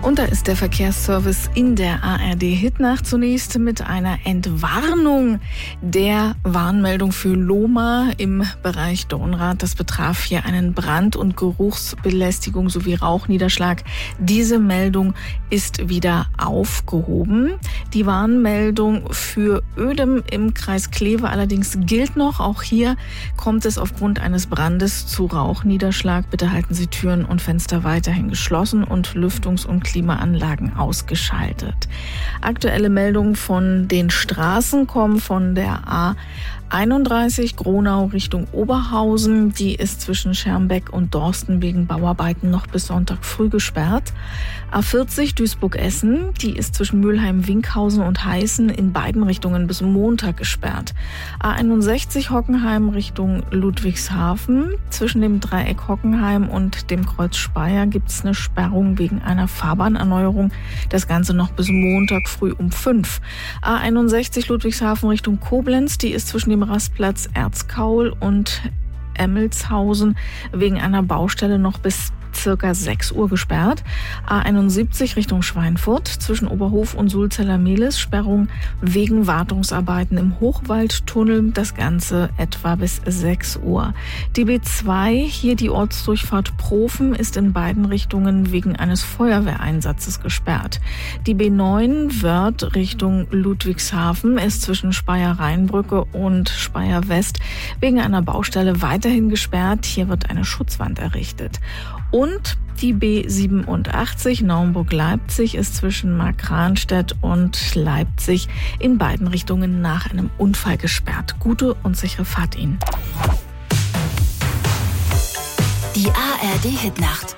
Und da ist der Verkehrsservice in der ARD-Hitnacht zunächst mit einer Entwarnung der Warnmeldung für Lohmar im Bereich Dornrad. Das betraf hier einen Brand- und Geruchsbelästigung sowie Rauchniederschlag. Diese Meldung ist wieder aufgehoben. Die Warnmeldung für Oedem im Kreis Kleve allerdings gilt noch. Auch hier kommt es aufgrund eines Brandes zu Rauchniederschlag. Bitte halten Sie Türen und Fenster weiterhin geschlossen und Lüftungs- und Klimaanlagen ausgeschaltet. Aktuelle Meldungen von den Straßen kommen von der A31 Gronau Richtung Oberhausen. Die ist zwischen Schermbeck und Dorsten wegen Bauarbeiten noch bis Sonntag früh gesperrt. A40 Duisburg-Essen, die ist zwischen Mülheim-Winkhausen und Heißen in beiden Richtungen bis Montag gesperrt. A61 Hockenheim Richtung Ludwigshafen. Zwischen dem Dreieck Hockenheim und dem Kreuz Speyer gibt es eine Sperrung wegen einer Fahrbahnerneuerung. Das Ganze noch bis Montag früh um 5. A61 Ludwigshafen Richtung Koblenz, die ist zwischen dem Rastplatz Erzkaul und Emmelshausen wegen einer Baustelle noch bis circa 6 Uhr gesperrt. A71 Richtung Schweinfurt zwischen Oberhof und Sulzeller-Mehlis, Sperrung wegen Wartungsarbeiten im Hochwaldtunnel, das Ganze etwa bis 6 Uhr. Die B2, hier die Ortsdurchfahrt Profen, ist in beiden Richtungen wegen eines Feuerwehreinsatzes gesperrt. Die B9 Wörth Richtung Ludwigshafen ist zwischen Speyer-Rheinbrücke und Speyer-West wegen einer Baustelle weiterhin gesperrt. Hier wird eine Schutzwand errichtet. Und die B87 Naumburg-Leipzig ist zwischen Markranstädt und Leipzig in beiden Richtungen nach einem Unfall gesperrt. Gute und sichere Fahrt Ihnen. Die ARD-Hitnacht.